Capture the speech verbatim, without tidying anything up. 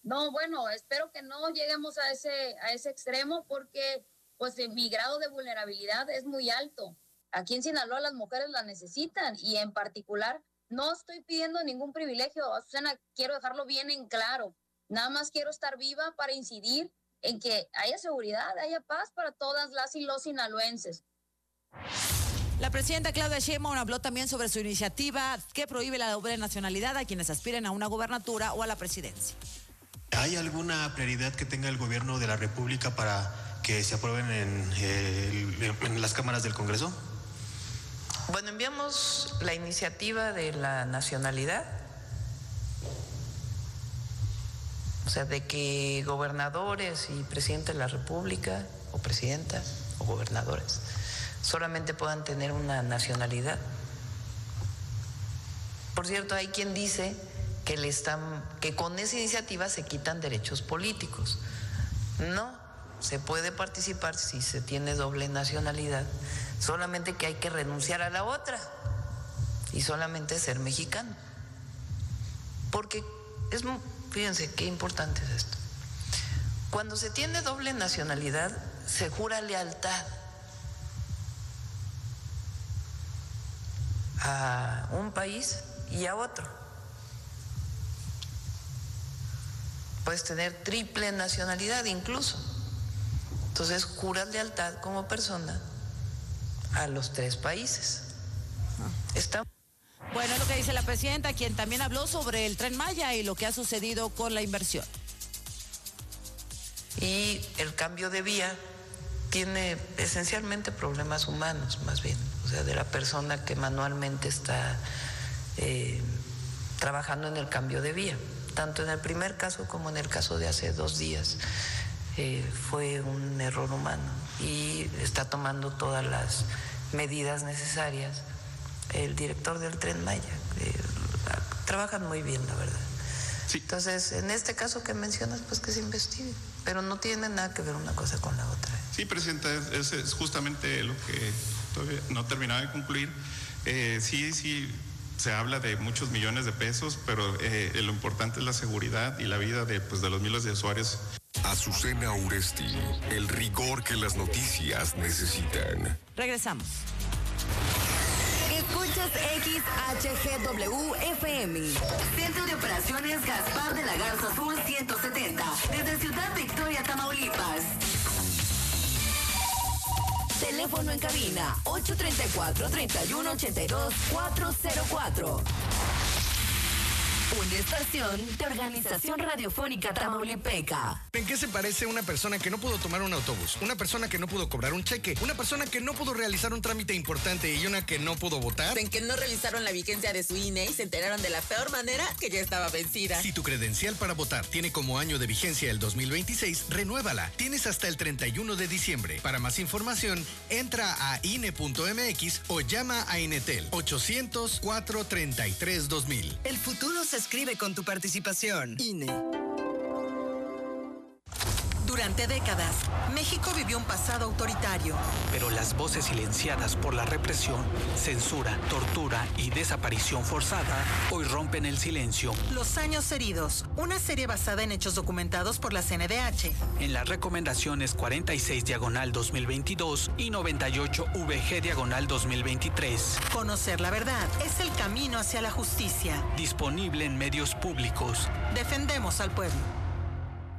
No, bueno, espero que no lleguemos a ese, a ese extremo porque pues mi grado de vulnerabilidad es muy alto. Aquí en Sinaloa las mujeres la necesitan y en particular no estoy pidiendo ningún privilegio, Azucena, quiero dejarlo bien en claro. Nada más quiero estar viva para incidir en que haya seguridad, haya paz para todas las y los sinaloenses. La presidenta Claudia Sheinbaum habló también sobre su iniciativa que prohíbe la doble nacionalidad a quienes aspiren a una gubernatura o a la presidencia. ¿Hay alguna prioridad que tenga el gobierno de la República para que se aprueben en, eh, en las cámaras del Congreso? Bueno, enviamos la iniciativa de la nacionalidad, o sea, de que gobernadores y presidente de la República, o presidenta, o gobernadores, solamente puedan tener una nacionalidad. Por cierto, hay quien dice que le están, que con esa iniciativa se quitan derechos políticos. No, se puede participar si se tiene doble nacionalidad, solamente que hay que renunciar a la otra y solamente ser mexicano. Porque es, fíjense qué importante es esto. Cuando se tiene doble nacionalidad, se jura lealtad a un país y a otro. Puedes tener triple nacionalidad incluso. Entonces juras lealtad como persona a los tres países. Está... Bueno, es lo que dice la presidenta, quien también habló sobre el Tren Maya y lo que ha sucedido con la inversión. Y el cambio de vía tiene esencialmente problemas humanos, más bien, o sea, de la persona que manualmente está eh, trabajando en el cambio de vía. Tanto en el primer caso como en el caso de hace dos días eh, fue un error humano y está tomando todas las medidas necesarias el director del Tren Maya. Eh, trabajan muy bien, la verdad. Sí. Entonces, en este caso que mencionas, pues que se investigue, pero no tiene nada que ver una cosa con la otra. Sí, presidenta, es, es justamente lo que todavía no terminaba de concluir. Eh, sí, sí. Se habla de muchos millones de pesos, pero eh, lo importante es la seguridad y la vida de, pues, de los miles de usuarios. Azucena Uresti, el rigor que las noticias necesitan. Regresamos. Escuchas X H G W F M. Centro de Operaciones Gaspar de la Garza Azul ciento setenta. Desde Ciudad Victoria, Tamaulipas. Teléfono en cabina ocho tres cuatro, tres uno ocho dos, cuatro cero cuatro. Una estación de Organización Radiofónica Tamaulipeca. ¿En qué se parece una persona que no pudo tomar un autobús? Una persona que no pudo cobrar un cheque, una persona que no pudo realizar un trámite importante y una que no pudo votar. En que no revisaron la vigencia de su I N E y se enteraron de la peor manera que ya estaba vencida. Si tu credencial para votar tiene como año de vigencia el dos mil veintiséis, renuévala. Tienes hasta el treinta y uno de diciembre. Para más información, entra a I N E punto M X o llama a Inetel ochocientos, cuatrocientos treinta y tres, dos mil. El futuro se escribe con tu participación. I N E. Durante décadas, México vivió un pasado autoritario. Pero las voces silenciadas por la represión, censura, tortura y desaparición forzada hoy rompen el silencio. Los años heridos, una serie basada en hechos documentados por la C N D H. En las recomendaciones cuarenta y seis diagonal dos mil veintidós y noventa y ocho V G diagonal dos mil veintitrés. Conocer la verdad es el camino hacia la justicia. Disponible en medios públicos. Defendemos al pueblo.